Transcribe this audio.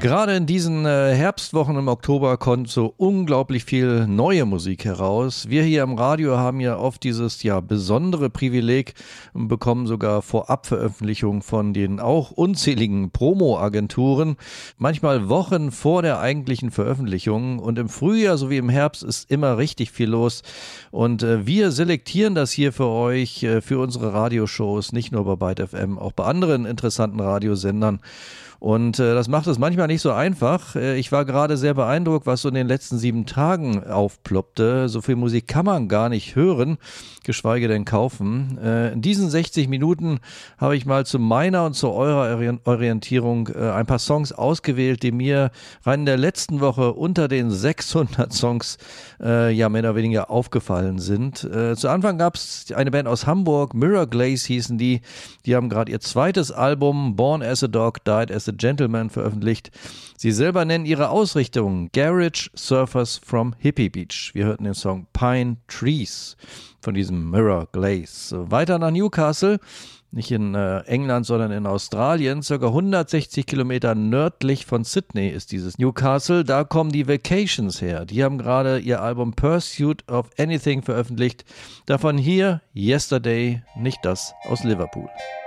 Gerade in diesen Herbstwochen im Oktober kommt so unglaublich viel neue Musik heraus. Wir hier am Radio haben ja oft dieses besondere Privileg und bekommen sogar Vorabveröffentlichungen von den auch unzähligen Promo-Agenturen, manchmal Wochen vor der eigentlichen Veröffentlichung. Und im Frühjahr sowie im Herbst ist immer richtig viel los. Und wir selektieren das hier für euch, für unsere Radioshows, nicht nur bei Byte FM, auch bei anderen interessanten Radiosendern. Und das macht es manchmal nicht so einfach. Ich war gerade sehr beeindruckt, was so in den letzten 7 Tagen aufploppte. So viel Musik kann man gar nicht hören, geschweige denn kaufen. In diesen 60 Minuten habe ich mal zu meiner und zu eurer Orientierung ein paar Songs ausgewählt, die mir rein in der letzten Woche unter den 600 Songs mehr oder weniger aufgefallen sind. Zu Anfang gab es eine Band aus Hamburg, Mirror Glaze hießen die. Die haben gerade ihr zweites Album Born as a Dog, Died as a Gentleman veröffentlicht. Sie selber nennen ihre Ausrichtung Garage Surfers from Hippie Beach. Wir hörten den Song Pine Trees von diesem Mirror Glaze. Weiter nach Newcastle, nicht in England, sondern in Australien. Circa 160 Kilometer nördlich von Sydney ist dieses Newcastle. Da kommen die Vacations her. Die haben gerade ihr Album Pursuit of Anything veröffentlicht. Davon hier Yesterday, nicht das aus Liverpool.